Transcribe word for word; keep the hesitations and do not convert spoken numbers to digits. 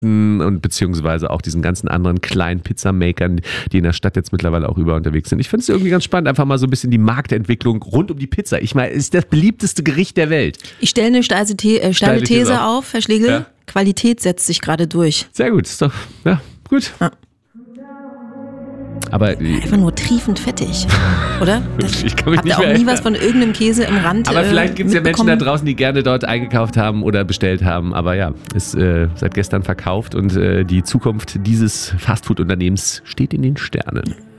und beziehungsweise auch diesen ganzen anderen kleinen Pizzamakern, die in der Stadt jetzt mittlerweile auch über unterwegs sind. Ich finde es irgendwie ganz spannend, einfach mal so ein bisschen die Marktentwicklung rund um die Pizza. Ich meine, es ist das beliebteste Gericht der Welt. Ich stelle eine steile, The- äh, steile These, These auf, auf Herr Schlegel. Ja. Qualität setzt sich gerade durch. Sehr gut, ist doch, ja, gut. Ja. Aber einfach nur triefend fettig, oder? Das ich kann mich habt nicht ihr auch mehr nie was von irgendeinem Käse im Rand Aber vielleicht gibt es ja Menschen da mitbekommen? draußen, die gerne dort eingekauft haben oder bestellt haben. Aber ja, ist äh, seit gestern verkauft und äh, die Zukunft dieses Fastfood-Unternehmens steht in den Sternen.